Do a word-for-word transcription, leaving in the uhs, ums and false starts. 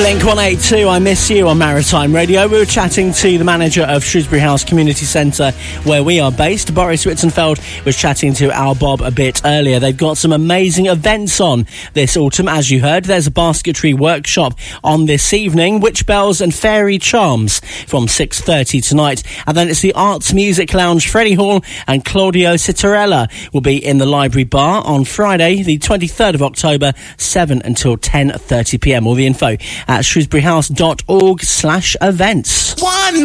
Blink one eighty-two, I Miss You on Maritime Radio. We were chatting to the manager of Shrewsbury House Community Centre, where we are based. Boris Ritzenfeld was chatting to Al Bob a bit earlier. They've got some amazing events on this autumn, as you heard. There's a basketry workshop on this evening, Witch Bells and Fairy Charms from six thirty tonight. And then it's the Arts Music Lounge. Freddie Hall and Claudio Citarella will be in the Library Bar on Friday, the twenty-third of October, seven until ten thirty p m. All the info at shrewsburyhouse dot org slash events. One